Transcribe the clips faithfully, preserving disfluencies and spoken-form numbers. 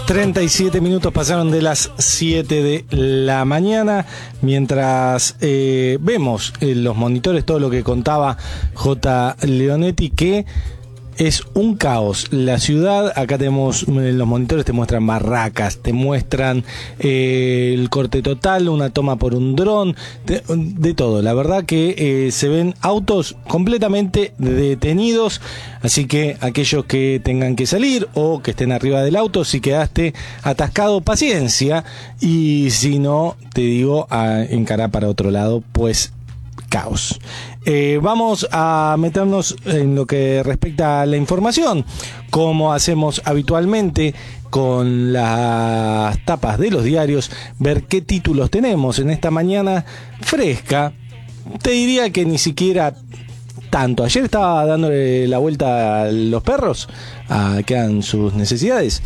treinta y siete minutos pasaron de las siete de la mañana, mientras eh, vemos en los monitores todo lo que contaba J. Leonetti, que es un caos. La ciudad, acá tenemos, en los monitores te muestran barracas, te muestran eh, el corte total, una toma por un dron, de, de todo. La verdad que eh, se ven autos completamente detenidos, así que aquellos que tengan que salir o que estén arriba del auto, si quedaste atascado, paciencia, y si no, te digo, a encarar para otro lado, pues caos. Eh, vamos a meternos en lo que respecta a la información, como hacemos habitualmente con las tapas de los diarios, ver qué títulos tenemos en esta mañana fresca. Te diría que ni siquiera tanto. Ayer estaba dándole la vuelta a los perros a que hagan sus necesidades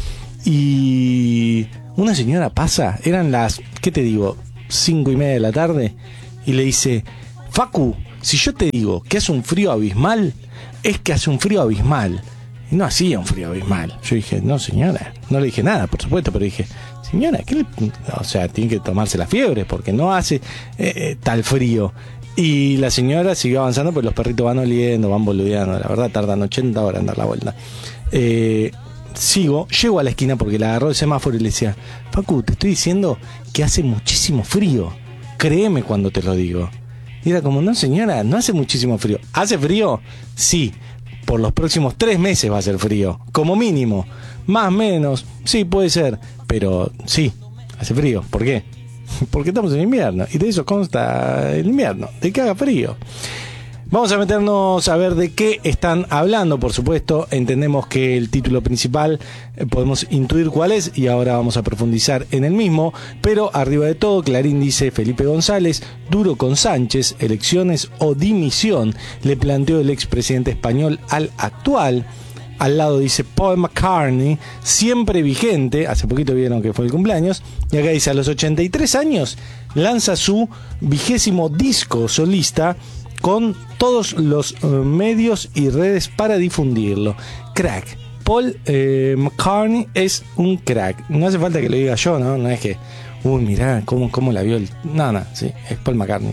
y una señora pasa, eran las, ¿qué te digo?, cinco y media de la tarde, y le dice: Facu, si yo te digo que hace un frío abismal, es que hace un frío abismal. Y no hacía un frío abismal. Yo dije: no, señora. No le dije nada, por supuesto, pero dije: señora, ¿qué le...? O sea, tiene que tomarse la fiebre porque no hace eh, eh, tal frío. Y la señora siguió avanzando, pues los perritos van oliendo, van boludeando. La verdad, tardan ochenta horas en dar la vuelta. Eh, sigo, llego a la esquina porque la agarró el semáforo y le decía: Facu, te estoy diciendo que hace muchísimo frío. Créeme cuando te lo digo. Y era como: no, señora, no hace muchísimo frío. ¿Hace frío? Sí. Por los próximos tres meses va a ser frío, como mínimo. Más, menos, sí, puede ser. Pero sí, hace frío. ¿Por qué? Porque estamos en invierno. Y de eso consta el invierno, de que haga frío. Vamos a meternos a ver de qué están hablando, por supuesto. Entendemos que el título principal eh, podemos intuir cuál es y ahora vamos a profundizar en el mismo. Pero arriba de todo, Clarín dice: Felipe González, duro con Sánchez, elecciones o dimisión, le planteó el expresidente español al actual. Al lado dice Paul McCartney, siempre vigente, hace poquito vieron que fue el cumpleaños, y acá dice: a los ochenta y tres años lanza su vigésimo disco solista, con todos los uh, medios y redes para difundirlo. Crack. Paul eh, McCartney es un crack. No hace falta que lo diga yo, ¿no? No es que, uy, mirá, cómo, cómo la vio el... No, no, sí, es Paul McCartney.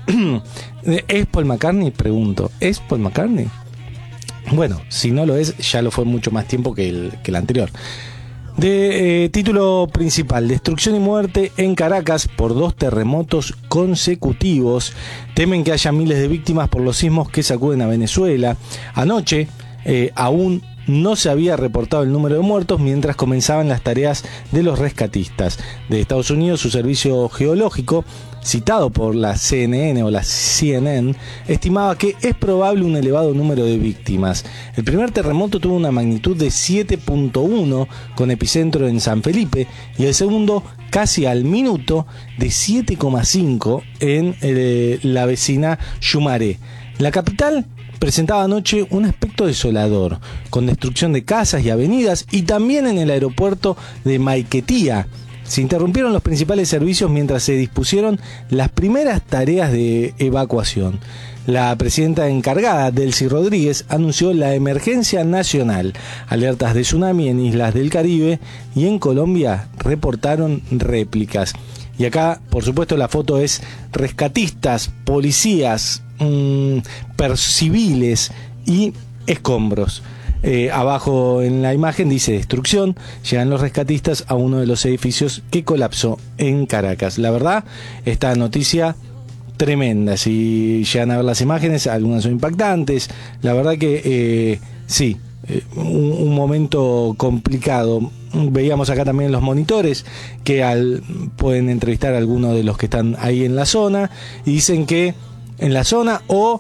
¿Es Paul McCartney? Pregunto. ¿Es Paul McCartney? Bueno, si no lo es, ya lo fue mucho más tiempo que el, que el anterior. De eh, título principal: destrucción y muerte en Caracas por dos terremotos consecutivos. Temen que haya miles de víctimas por los sismos que sacuden a Venezuela. Anoche eh, aún no se había reportado el número de muertos mientras comenzaban las tareas de los rescatistas. De Estados Unidos, su servicio geológico, citado por la C N N o la C N N, estimaba que es probable un elevado número de víctimas. El primer terremoto tuvo una magnitud de siete punto uno con epicentro en San Felipe, y el segundo casi al minuto de siete coma cinco en eh, la vecina Yumaré. La capital presentaba anoche un aspecto desolador, con destrucción de casas y avenidas, y también en el aeropuerto de Maiquetía. Se interrumpieron los principales servicios mientras se dispusieron las primeras tareas de evacuación. La presidenta encargada, Delcy Rodríguez, anunció la emergencia nacional. Alertas de tsunami en islas del Caribe, y en Colombia reportaron réplicas. Y acá, por supuesto, la foto es rescatistas, policías, mmm, civiles y escombros. Eh, abajo en la imagen dice destrucción. Llegan los rescatistas a uno de los edificios que colapsó en Caracas. La verdad, esta noticia tremenda. Si llegan a ver las imágenes, algunas son impactantes. La verdad que eh, sí, eh, un, un momento complicado. Veíamos acá también los monitores que al, pueden entrevistar a algunos de los que están ahí en la zona, y dicen que en la zona o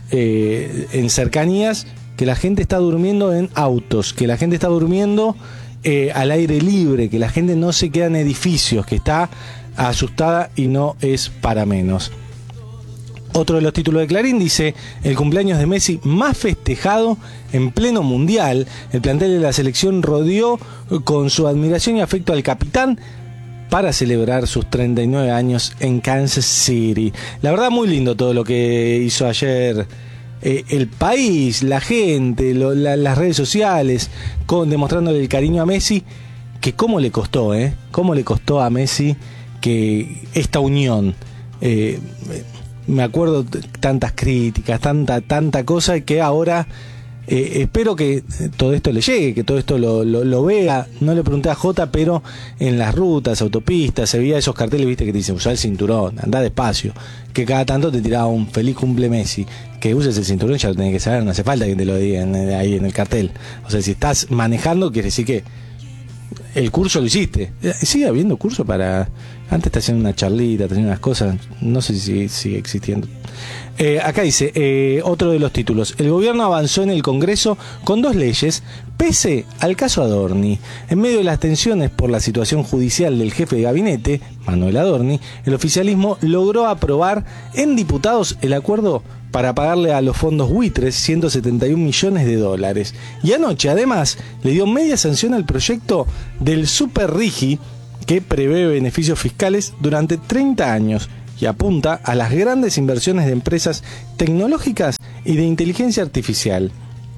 eh, en cercanías, que la gente está durmiendo en autos, que la gente está durmiendo eh, al aire libre, que la gente no se queda en edificios, que está asustada, y no es para menos. Otro de los títulos de Clarín dice: el cumpleaños de Messi más festejado en pleno mundial. El plantel de la selección rodeó con su admiración y afecto al capitán para celebrar sus treinta y nueve años en Kansas City. La verdad, muy lindo todo lo que hizo ayer eh, el país, la gente, lo, la, las redes sociales, con, demostrándole el cariño a Messi, que cómo le costó, ¿eh? Cómo le costó a Messi que esta unión. Eh, me acuerdo de tantas críticas, tanta, tanta cosa que ahora eh, espero que todo esto le llegue, que todo esto lo, lo, lo vea. No le pregunté a Jota, pero en las rutas, autopistas, se veía esos carteles, viste, que te dicen, usá el cinturón, andá despacio, que cada tanto te tiraba un feliz cumple Messi. Que uses el cinturón ya lo tenés que saber, no hace falta que te lo digan ahí en el cartel. O sea, si estás manejando, quiere decir que el curso lo hiciste. Sigue habiendo curso para... Antes te hacían una charlita, te hacían unas cosas, no sé si sigue existiendo. Eh, acá dice, eh, otro de los títulos. El gobierno avanzó en el Congreso con dos leyes, pese al caso Adorni. En medio de las tensiones por la situación judicial del jefe de gabinete, Manuel Adorni, el oficialismo logró aprobar en diputados el acuerdo para pagarle a los fondos buitres ciento setenta y un millones de dólares. Y anoche, además, le dio media sanción al proyecto del Super Rigi, que prevé beneficios fiscales durante treinta años y apunta a las grandes inversiones de empresas tecnológicas y de inteligencia artificial.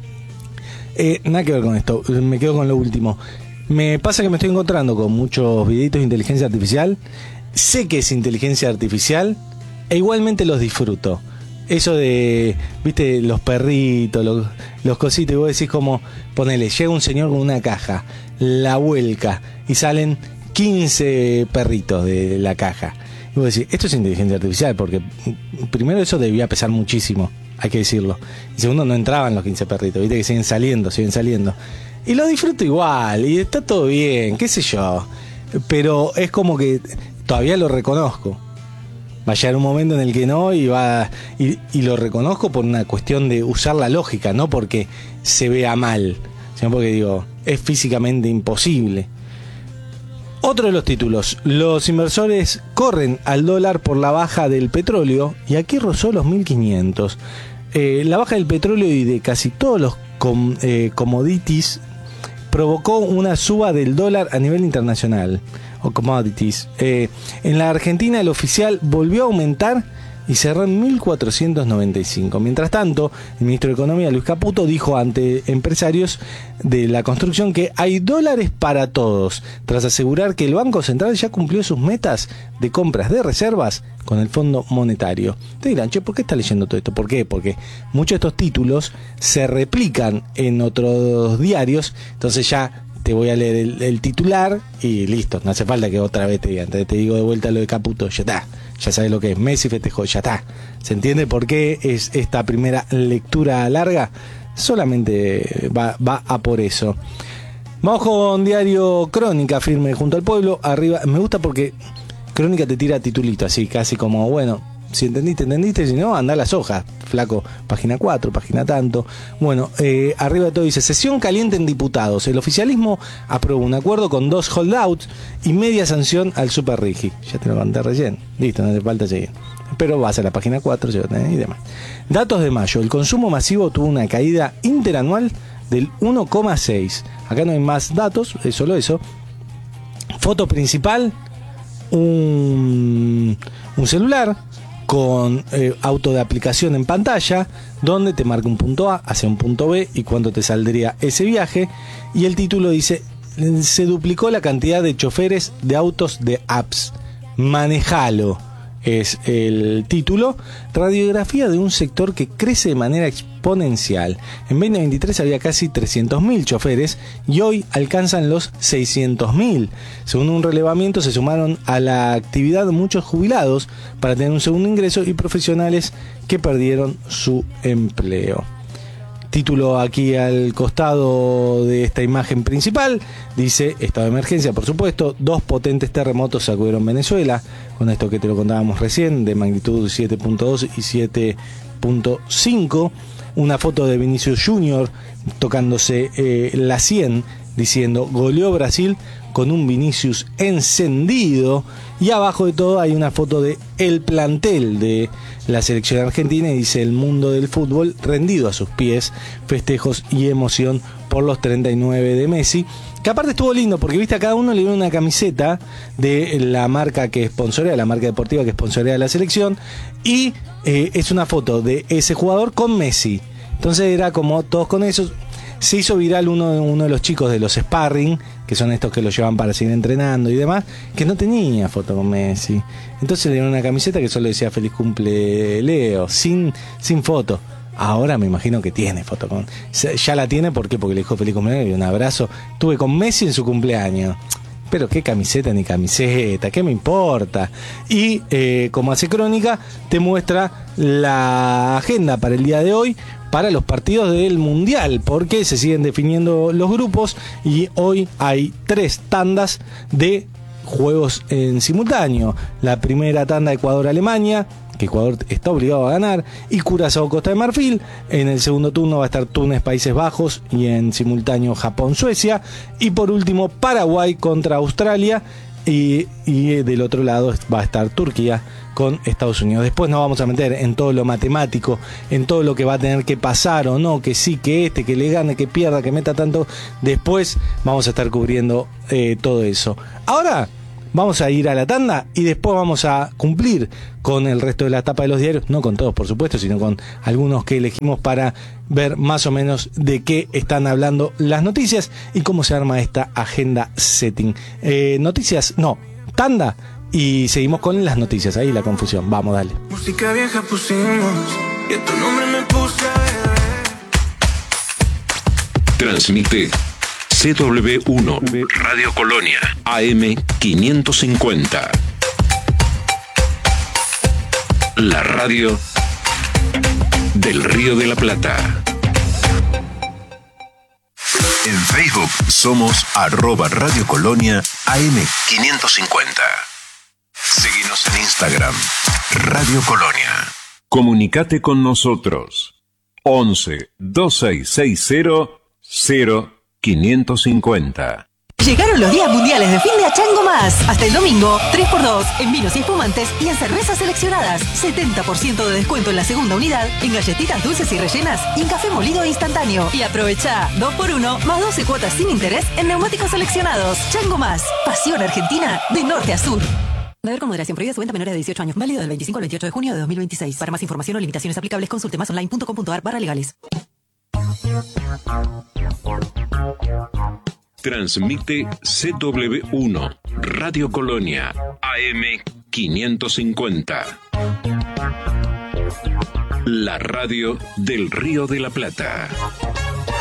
Eh, nada que ver con esto, me quedo con lo último. Me pasa que me estoy encontrando con muchos videitos de inteligencia artificial. Sé que es inteligencia artificial e igualmente los disfruto. Eso de, viste, los perritos, los, los cositos, y vos decís como, ponele, llega un señor con una caja, la vuelca y salen quince perritos de la caja. Y vos decís, esto es inteligencia artificial, porque primero eso debía pesar muchísimo, hay que decirlo. Y segundo, no entraban los quince perritos, viste que siguen saliendo, siguen saliendo. Y lo disfruto igual, y está todo bien, qué sé yo. Pero es como que todavía lo reconozco. Va a llegar un momento en el que no, y va y, y lo reconozco por una cuestión de usar la lógica, no porque se vea mal, sino porque digo, es físicamente imposible. Otro de los títulos, los inversores corren al dólar por la baja del petróleo y aquí rozó los mil quinientos. Eh, la baja del petróleo y de casi todos los com, eh, commodities provocó una suba del dólar a nivel internacional, o commodities. Eh, en la Argentina el oficial volvió a aumentar y cerró en mil cuatrocientos noventa y cinco. Mientras tanto, el ministro de Economía, Luis Caputo, dijo ante empresarios de la construcción que hay dólares para todos, tras asegurar que el Banco Central ya cumplió sus metas de compras de reservas con el Fondo Monetario. Te dirán, che, ¿por qué está leyendo todo esto? ¿Por qué? Porque muchos de estos títulos se replican en otros diarios, entonces ya te voy a leer el, el titular y listo, no hace falta que otra vez te digan, te, te digo de vuelta lo de Caputo, ya está. Ya sabes lo que es, Messi festejó, ya está. ¿Se entiende por qué es esta primera lectura larga? Solamente va, va a por eso. Vamos con diario Crónica, firme junto al pueblo. Arriba, me gusta porque Crónica te tira titulito así, casi como, bueno, si entendiste, entendiste, si no, anda a las hojas, flaco, página cuatro, página tanto. Bueno, eh, arriba de todo dice, sesión caliente en diputados. El oficialismo aprobó un acuerdo con dos holdouts y media sanción al Super Rigi. Ya te lo conté recién, listo, no hace falta seguir. Pero vas a la página cuatro y demás. Datos de mayo, el consumo masivo tuvo una caída interanual del uno coma seis. Acá no hay más datos, es solo eso. Foto principal, un, un celular con eh, auto de aplicación en pantalla, donde te marca un punto A hacia un punto B y cuánto te saldría ese viaje. Y el título dice, se duplicó la cantidad de choferes de autos de apps. Manejalo es el título. Radiografía de un sector que crece de manera exponencial. En veinte veintitrés había casi trescientos mil choferes y hoy alcanzan los seiscientos mil. Según un relevamiento, se sumaron a la actividad muchos jubilados para tener un segundo ingreso y profesionales que perdieron su empleo. Título aquí al costado de esta imagen principal, dice, estado de emergencia, por supuesto, dos potentes terremotos sacudieron Venezuela, con esto que te lo contábamos recién, de magnitud siete punto dos y siete punto cinco, una foto de Vinicius Junior tocándose eh, la sien, diciendo, goleó Brasil con un Vinicius encendido, y abajo de todo hay una foto de el plantel de la selección argentina y dice, el mundo del fútbol rendido a sus pies, festejos y emoción por los treinta y nueve de Messi, que aparte estuvo lindo porque viste a cada uno le dio una camiseta de la marca que sponsorea, la marca deportiva que sponsorea la selección, y eh, es una foto de ese jugador con Messi, entonces era como todos con esos. se hizo viral uno, uno de los chicos de los sparring, que son estos que lo llevan para seguir entrenando y demás, que no tenía foto con Messi. Entonces le dieron una camiseta que solo decía feliz cumple Leo, sin, sin foto. Ahora me imagino que tiene foto con... Ya la tiene, ¿por qué? Porque le dijo feliz cumpleaños y un abrazo. Tuve con Messi en su cumpleaños. Pero qué camiseta ni camiseta, ¿qué me importa? Y eh, como hace Crónica, te muestra la agenda para el día de hoy, para los partidos del Mundial, porque se siguen definiendo los grupos y hoy hay tres tandas de juegos en simultáneo. La primera tanda Ecuador-Alemania, que Ecuador está obligado a ganar, y Curazao-Costa de Marfil. En el segundo turno va a estar Túnez-Países Bajos y en simultáneo Japón-Suecia. Y por último Paraguay contra Australia. Y, y del otro lado va a estar Turquía con Estados Unidos. Después nos vamos a meter en todo lo matemático, en todo lo que va a tener que pasar o no, que sí, que este, que le gane, que pierda, que meta tanto. Después vamos a estar cubriendo eh, todo eso. Ahora vamos a ir a la tanda y después vamos a cumplir con el resto de la tapa de los diarios, no con todos por supuesto, sino con algunos que elegimos para ver más o menos de qué están hablando las noticias y cómo se arma esta agenda setting. Eh, noticias, no, tanda, y seguimos con las noticias, ahí la confusión, vamos, dale. Música vieja pusimos y a tu nombre me puse a beber. Transmite C W uno Radio Colonia A M quinientos cincuenta. La radio del Río de la Plata. En Facebook somos arroba Radio Colonia A M quinientos cincuenta. Seguinos en Instagram, Radio Colonia. Comunicate con nosotros. once, dos seis seis cero, cero quinientos cincuenta. Llegaron los días mundiales de fin de a Chango Más. Hasta el domingo, tres por dos en vinos y espumantes y en cervezas seleccionadas. setenta por ciento de descuento en la segunda unidad, en galletitas dulces y rellenas y en café molido instantáneo. Y aprovecha dos por uno más doce cuotas sin interés en neumáticos seleccionados. Chango Más, pasión argentina de norte a sur. Beber con moderación, prohibida su venta a menores de dieciocho años. Válido del veinticinco al veintiocho de junio de dos mil veintiséis. Para más información o limitaciones aplicables, consulte más online punto com punto a r barra legales. Transmite C W uno Radio Colonia A M quinientos cincuenta. La radio del Río de la Plata.